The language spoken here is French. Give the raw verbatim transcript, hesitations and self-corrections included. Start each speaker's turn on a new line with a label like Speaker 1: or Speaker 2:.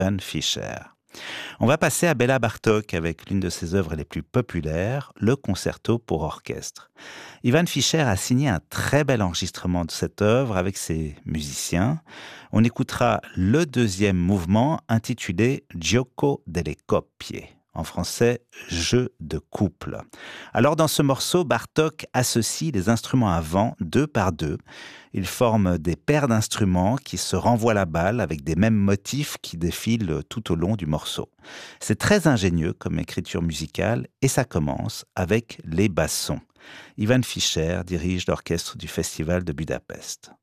Speaker 1: Ivan Fischer. On va passer à Béla Bartók avec l'une de ses œuvres les plus populaires, le concerto pour orchestre. Ivan Fischer a signé un très bel enregistrement de cette œuvre avec ses musiciens. On écoutera le deuxième mouvement intitulé Gioco delle coppie. En français, jeu de couple. Alors dans ce morceau, Bartók associe les instruments à vent deux par deux. Ils forment des paires d'instruments qui se renvoient la balle avec des mêmes motifs qui défilent tout au long du morceau. C'est très ingénieux comme écriture musicale et ça commence avec les bassons. Ivan Fischer dirige l'orchestre du Festival de Budapest.